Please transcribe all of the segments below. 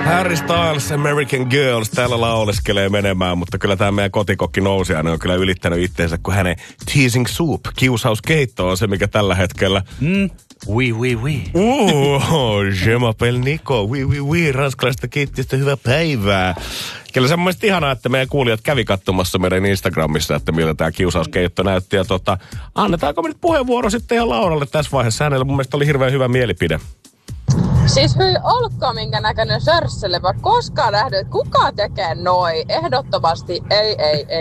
Harry Styles, American Girls, täällä lauleskelee menemään, mutta kyllä tämä meidän kotikokki nousijainen on kyllä ylittänyt itteensä, kun hänen teasing soup, kiusauskeitto on se, mikä tällä hetkellä... Oui. Je m'appelle Nico, oui, ranskalaisesta keittiöstä, hyvää päivää. Kyllä se on mielestäni ihanaa, että meidän kuulijat kävi katsomassa meidän Instagramissa, että miltä tämä kiusauskeitto näytti. Ja annetaanko me nyt puheenvuoro sitten ihan Lauralle tässä vaiheessa? Hänellä mun mielestä oli hirveän hyvä mielipide. Siis hyi olkoon minkä näköinen sörsseli, vaan koskaan nähnyt, että kuka tekee noi. Ehdottomasti ei.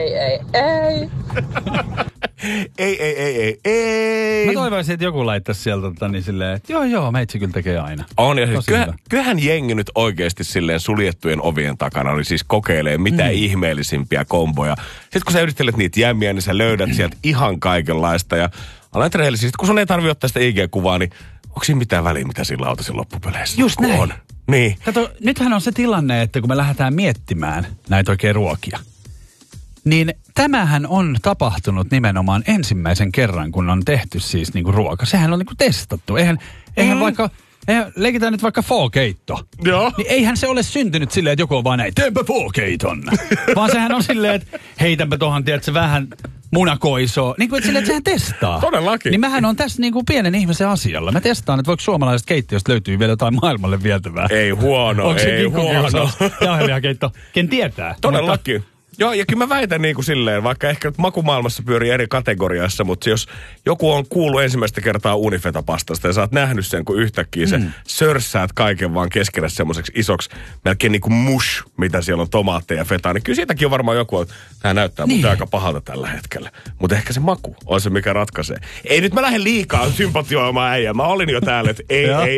Mä toivoisin, että joku laittaisi sieltä niin silleen, että joo, meitsi kyllä tekee aina. On, ja siis kyllähän jengi nyt oikeasti silleen suljettujen ovien takana, niin siis kokeilee mitä ihmeellisimpiä komboja. Sitten kun sä yristelet niitä jämmiä, niin sä löydät sieltä ihan kaikenlaista. Ja olen rehellisesti, kun sun ei tarvitse ottaa sitä IG-kuvaa, niin onko siinä mitään väliä, mitä sillä lautasin loppupeleissä? Just näin. On. Niin. Kato, nythän on se tilanne, että kun me lähdetään miettimään näitä oikein ruokia, niin tämähän on tapahtunut nimenomaan ensimmäisen kerran, kun on tehty siis niinku ruoka. Sehän on niinku testattu. Eihän vaikka, leikitään nyt vaikka foo-keitto. Joo. Niin eihän se ole syntynyt silleen, että joku on vaan näin, teepä foo-keiton. Vaan sehän on silleen, että heitänpä tuohon, tiedätkö, vähän munakoisoa. Niin kuin, että silleen, että sehän testaa. Todellakin. Niin mähän on tässä niinku pienen ihmisen asialla. Mä testaan, että voiko suomalaisesta keittiöstä löytyy vielä jotain maailmalle vietävää. Ei huono, onko se ei huono. Jauhelihakeitto? Ken tietää? Todellakin. Joo, ja kyllä mä väitän niin kuin silleen, vaikka ehkä nyt makumaailmassa pyörii eri kategoriassa, mutta jos joku on kuullut ensimmäistä kertaa unifetapastasta ja sä oot nähnyt sen, kun yhtäkkiä se sörssäät kaiken vaan keskenä semmoiseksi isoksi, melkein niin kuin mush, mitä siellä on tomaatteja ja fetaa, niin kyllä siitäkin on varmaan joku, että tämä näyttää mutta aika pahalta tällä hetkellä. Mutta ehkä se maku on se, mikä ratkaisee. Ei nyt mä lähden liikaa sympatioimaan äijää. Mä olin jo täällä, että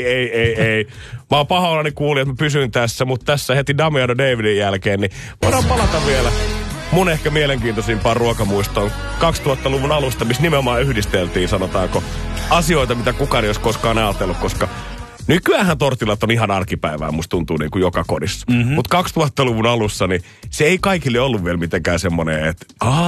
ei. Mä oon pahoillani kuulin, että mä pysyn tässä, mutta tässä heti Damiano Davidin jälkeen, niin voidaan palata vielä mun ehkä mielenkiintoisimpaan ruokamuistoon 2000-luvun alusta, missä nimenomaan yhdisteltiin, sanotaanko, asioita, mitä kukaan ei olisi koskaan ajatellut, koska nykyäänhän tortillat on ihan arkipäivää, musta tuntuu niin kuin joka kodissa. Mutta 2000-luvun alussa, niin se ei kaikille ollut vielä mitenkään semmoinen, että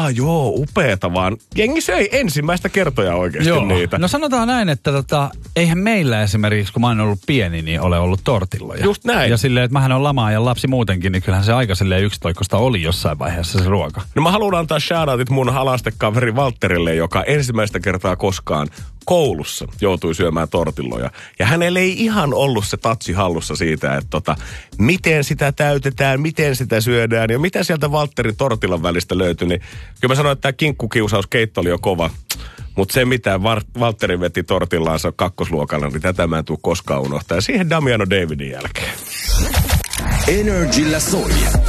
upeeta, vaan jengi söi ensimmäistä kertoja oikeasti niitä. No sanotaan näin, että eihän meillä esimerkiksi, kun mä oon ollut pieni, niin ole ollut tortilloja. Just näin. Ja silleen, että mähän on lamaajan lapsi muutenkin, niin kyllähän se aika silleen yksitoikkoista oli jossain vaiheessa se ruoka. No mä haluan antaa shoutoutit mun alastekaveri Valtterille, joka ensimmäistä kertaa koskaan koulussa joutui syömään tortilloja. Ja hänellä ei ihan ollut se tatsi hallussa siitä, että miten sitä täytetään, miten sitä syödään ja mitä sieltä Valtterin tortillan välistä löytyi. Niin kyllä mä sanoin, että tämä kinkkukiusauskeitto oli jo kova. Mutta se, mitä Valtteri veti tortillaansa kakkosluokalla, niin tätä mä en tule koskaan unohtaa. Ja siihen Damiano Davidin jälkeen. Energillä soi.